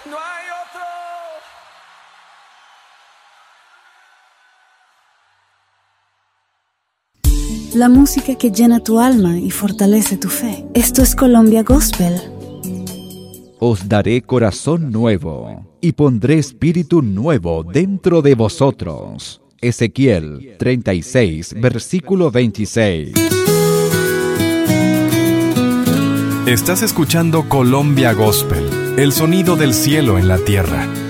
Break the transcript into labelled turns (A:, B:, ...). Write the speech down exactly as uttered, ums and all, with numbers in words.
A: No hay otro.
B: La música que llena tu alma y fortalece tu fe. Esto es Colombia Gospel.
C: Os daré corazón nuevo, y pondré espíritu nuevo dentro de vosotros. Ezequiel treinta y seis, versículo veintiséis.
D: Estás escuchando Colombia Gospel, el sonido del cielo en la tierra.